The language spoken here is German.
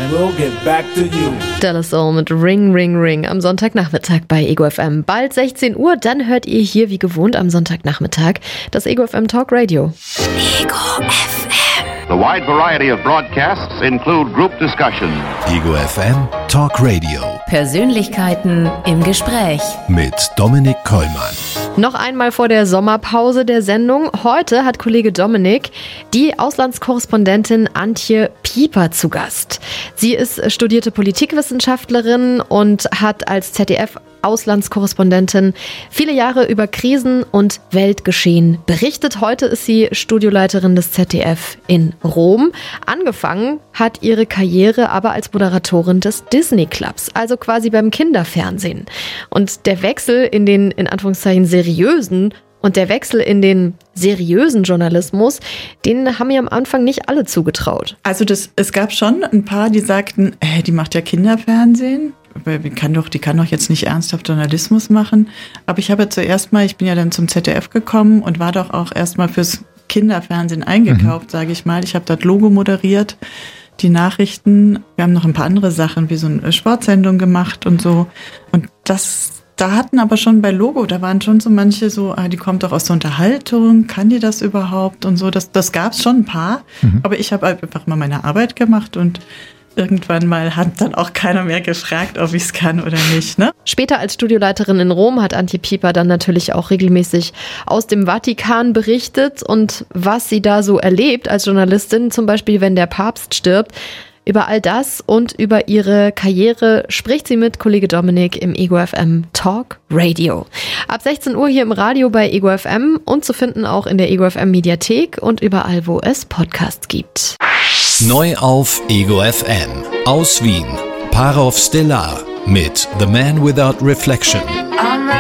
and we'll get back to you. De La Soul mit Ring, Ring, Ring am Sonntagnachmittag bei Ego FM. Bald 16 Uhr, dann hört ihr hier wie gewohnt am Sonntagnachmittag das Ego FM Talk Radio. Ego FM. The wide variety of broadcasts include group discussions. Ego FM Talk Radio. Persönlichkeiten im Gespräch. Mit Dominik Kollmann. Noch einmal vor der Sommerpause der Sendung. Heute hat Kollege Dominik die Auslandskorrespondentin Antje Pieper zu Gast. Sie ist studierte Politikwissenschaftlerin und hat als ZDF-Auslandskorrespondentin viele Jahre über Krisen und Weltgeschehen berichtet. Heute ist sie Studioleiterin des ZDF in Rom. Angefangen hat ihre Karriere aber als Moderatorin des Disney Clubs, also quasi beim Kinderfernsehen. Und der Wechsel in den, in Anführungszeichen, seriösen und der Wechsel in den seriösen Journalismus, den haben mir am Anfang nicht alle zugetraut. Also es gab schon ein paar, die sagten, die macht ja Kinderfernsehen. Die kann doch jetzt nicht ernsthaft Journalismus machen. Aber ich habe zuerst mal, ich bin ja dann zum ZDF gekommen und war doch auch erstmal fürs Kinderfernsehen eingekauft, sage ich mal. Ich habe dort Logo moderiert, die Nachrichten. Wir haben noch ein paar andere Sachen, wie so eine Sportsendung gemacht und so. Und da hatten aber schon bei Logo, da waren schon so manche so, die kommt doch aus der Unterhaltung, kann die das überhaupt und so. Das gab es schon ein paar. Aber ich habe einfach mal meine Arbeit gemacht und irgendwann mal hat dann auch keiner mehr gefragt, ob ich es kann oder nicht, ne? Später als Studioleiterin in Rom hat Antje Pieper dann natürlich auch regelmäßig aus dem Vatikan berichtet und was sie da so erlebt als Journalistin, zum Beispiel wenn der Papst stirbt. Über all das und über ihre Karriere spricht sie mit Kollege Dominik im Ego FM Talk Radio. Ab 16 Uhr hier im Radio bei Ego FM und zu finden auch in der Ego FM Mediathek und überall, wo es Podcasts gibt. Neu auf Ego FM. Aus Wien. Parov Stellar mit The Man Without Reflection.